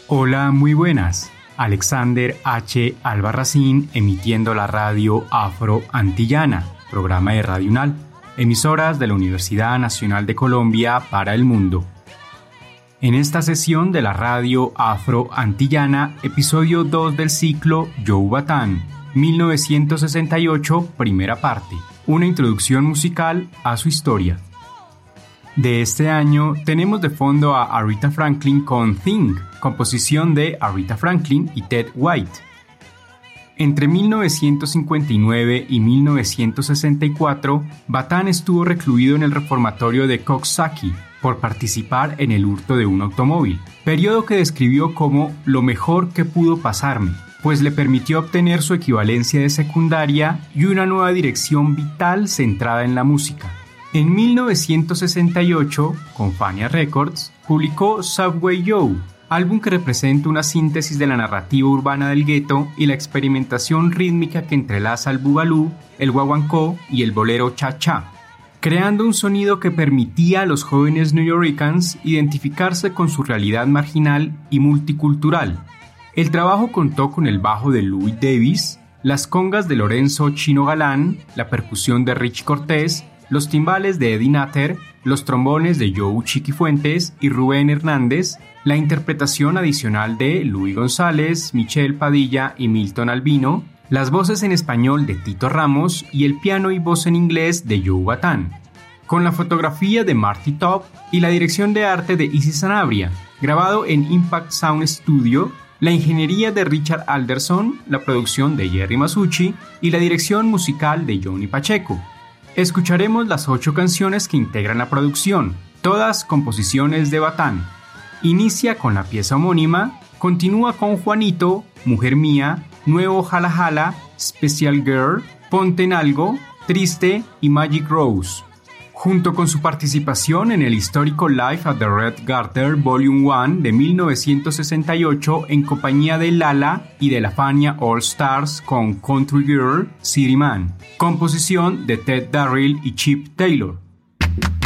Hola, muy buenas. Alexander H. Albarracín emitiendo la radio Afro-Antillana, programa de Radio UNAL, emisoras de la Universidad Nacional de Colombia para el mundo. En esta sesión de la radio Afro-Antillana, episodio 2 del ciclo Joe Batán, 1968, primera parte, una introducción musical a su historia. De este año tenemos de fondo a Aretha Franklin con Thing, composición de Aretha Franklin y Ted White. Entre 1959 y 1964, Batán estuvo recluido en el reformatorio de Coxsackie por participar en el hurto de un automóvil, periodo que describió como lo mejor que pudo pasarme, pues le permitió obtener su equivalencia de secundaria y una nueva dirección vital centrada en la música. En 1968, con Fania Records, publicó Subway Joe, álbum que representa una síntesis de la narrativa urbana del gueto y la experimentación rítmica que entrelaza el bugalú, el guaguancó y el bolero cha-cha, creando un sonido que permitía a los jóvenes newyorkers identificarse con su realidad marginal y multicultural. El trabajo contó con el bajo de Louis Davis, las congas de Lorenzo Chino Galán, la percusión de Rich Cortés, los timbales de Eddie Nutter, los trombones de Joe Chiqui Fuentes y Rubén Hernández, la interpretación adicional de Luis González, Michelle Padilla y Milton Albino, las voces en español de Tito Ramos y el piano y voz en inglés de Joe Batán, con la fotografía de Marty Top y la dirección de arte de Izzy Sanabria, grabado en Impact Sound Studio, la ingeniería de Richard Alderson, la producción de Jerry Masucci y la dirección musical de Johnny Pacheco. Escucharemos las 8 canciones que integran la producción, todas composiciones de Batán. Inicia con la pieza homónima, continúa con Juanito, Mujer Mía, Nuevo Jala Jala, Special Girl, Ponte en Algo, Triste y Magic Rose. Junto con su participación en el histórico Live at the Red Garter Volume 1 de 1968 en compañía de Lala y de la Fania All Stars con Country Girl, City Man, composición de Ted Darrell y Chip Taylor.